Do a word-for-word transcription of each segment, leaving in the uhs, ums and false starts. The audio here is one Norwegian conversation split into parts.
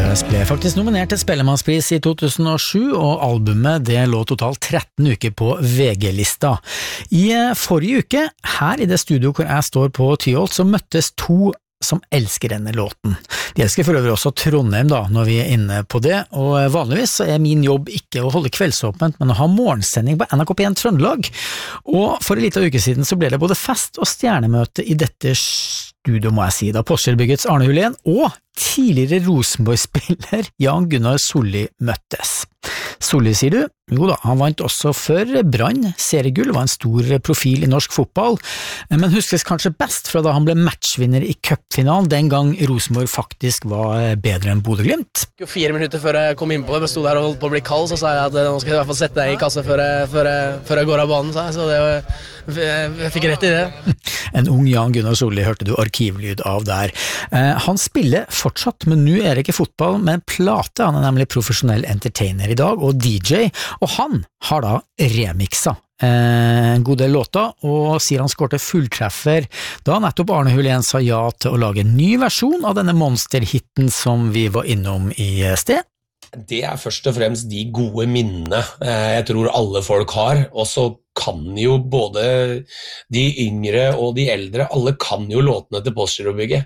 Tidløs ble faktisk nominert til Spellemannspris i to tusen og sju, og albumet det lå totalt tretten uker på V G-lista. I forrige uke, her i det studio hvor jeg står på Tyholt, så møttes to som elsker denne låten. De elsker for øvrig også Trondheim da, når vi er inne på det, og vanligvis så er min jobb ikke å holde kveldsåpent, men å ha morgensending på N R K P en Trøndelag. Og for en liten uke siden så ble det både fest og stjernemøte i dette studio, må jeg si, da Postgirobygget's Arne Hulén og tidligere Rosenborg-spiller Jan Gunnar Solli møttes. Solli, sier du? Jo da, han vant også for Brann, seriegull, var en stor profil i norsk fotball, men huskes kanskje best fra da han ble matchvinner i cupfinalen, den gang Rosenborg faktisk var bedre enn Bodø Glimt. Fire minutter før jeg kom inn på det, jeg stod der og holdt på å bli kald, så sa jeg at nå skal jeg i hvert fall sette deg i kasse før jeg, før jeg, før jeg går av banen, sa jeg, så det var, jeg, jeg fikk rett i det. En ung Jan Gunnar Solli hørte du arkivlyd av der. Eh, han spiller fortsatt, men nå er det ikke fotball, men plate. Han er nemlig profesjonell entertainer i dag, og D J, og han har da remixet eh, en god del låter, og sier han skårte fulltreffer da nettopp Arne Hulén sa ja til å lage en ny versjon av denne monsterhitten som vi var innom i sted. Det er først og fremst de gode minnene jeg tror alle folk har, og så kan jo både de yngre og de eldre, alle kan jo låtene til Postgirobygget.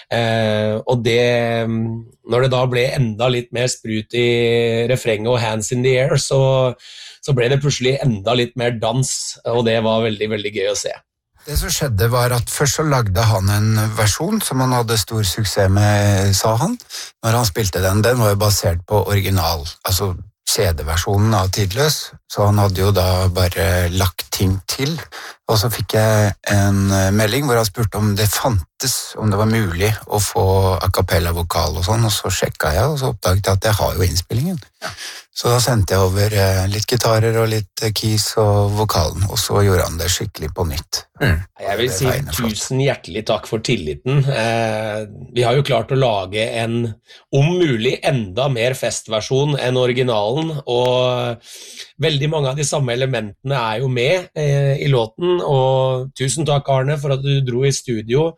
Eh, og det, når det da ble enda litt mer sprut i refrenget og hands in the air, så, så ble det plutselig enda litt mer dans, og det var veldig, veldig gøy å se. Det som skjedde var at først så lagde han en versjon som han hadde stor suksess med, sa han, når han spilte den. Den var jo basert på original, altså C D-versjonen av Tidløs, så han hadde jo da bare lagt ting til. Og så fikk jeg en melding hvor han spurte om det fantes, om det var mulig å få a cappella-vokal og sånn, og så sjekket jeg, og så oppdaget jeg at jeg har jo innspillingen. Så da sendte jeg over litt gitarer og litt keys og vokalen, og så gjorde han det skikkelig på nytt. Mm. Jeg vil si tusen hjertelig takk for tilliten. Eh, vi har jo klart å lage en, om mulig, enda mer festversjon enn originalen, og veldig mange av de samme elementene er jo med eh, i låten, og tusen takk Arne for at du dro i studio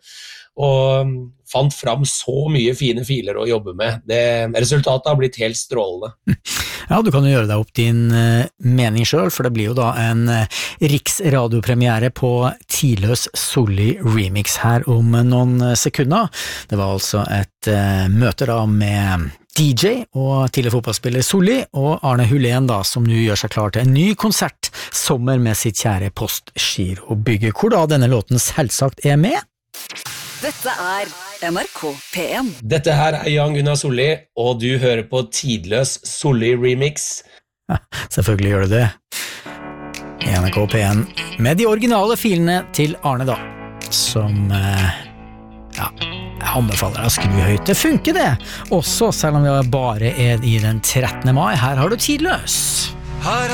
og fant fram så mye fine filer å jobbe med. Det, resultatet har blitt helt strålende. Ja, du kan jo gjøre deg opp din uh, mening selv, for det blir jo da en uh, riksradiopremiere på Tidløs Solli Remix her om noen sekunder. Det var altså et uh, møte da med D J og tidligere fotballspiller Solli og Arne Hulén da, som nå gjør seg klar til en ny konsert sommer med sitt kjære Postgirobygget, hvor da denne låten selvsagt er med. Dette er N R K P en. Dette her er Jan Gunnar Solli, og du hører på Tidløs Solli Remix. Ja, selvfølgelig gjør du det. I N R K P en med de originale filene til Arne da, som eh, ja, jeg anbefaler deg å skru høyt. Det funker det, også selv om vi bare er i den trettende mai. Her har du Tidløs. Har